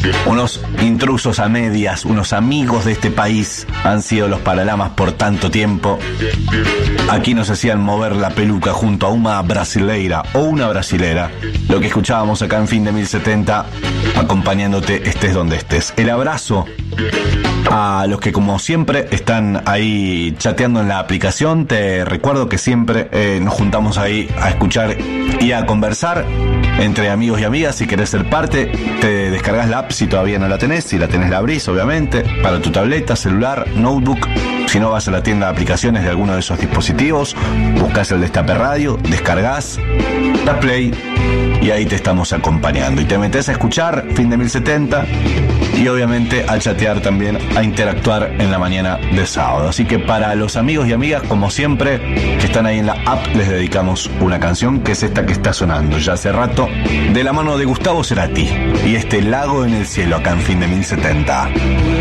Unos intrusos a medias, unos amigos de este país han sido los Paralamas por tanto tiempo. Aquí nos hacían mover la peluca junto a una brasileira o una brasilera, lo que escuchábamos acá en Fin de 1070, acompañándote estés donde estés. El abrazo a los que como siempre están ahí chateando en la aplicación. Te recuerdo que siempre nos juntamos ahí a escuchar y a conversar entre amigos y amigas. Si querés ser parte, te descargas la app si todavía no la tenés. Si la tenés, la abrís, obviamente, para tu tableta, celular, notebook. Si no, vas a la tienda de aplicaciones de alguno de esos dispositivos, buscas el Destape Radio, descargas, das play y ahí te estamos acompañando. Y te metés a escuchar Fin de 1070 y obviamente a chatear también, a interactuar en la mañana de sábado. Así que para los amigos y amigas, como siempre, que están ahí en la app, les dedicamos una canción que es esta que está sonando ya hace rato, de la mano de Gustavo Cerati y este Lago en el cielo acá en Fin de 1070.